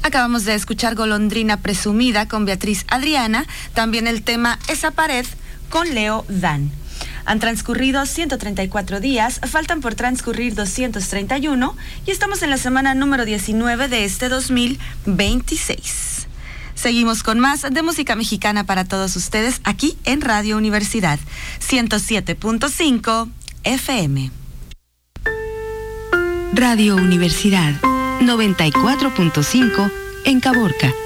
Acabamos de escuchar Golondrina Presumida con Beatriz Adriana, también el tema Esa Pared con Leo Dan. Han transcurrido 134 días, faltan por transcurrir 231 y estamos en la semana número 19 de este 2026. Seguimos con más de música mexicana para todos ustedes aquí en Radio Universidad 107.5 FM. Radio Universidad 94.5 en Caborca.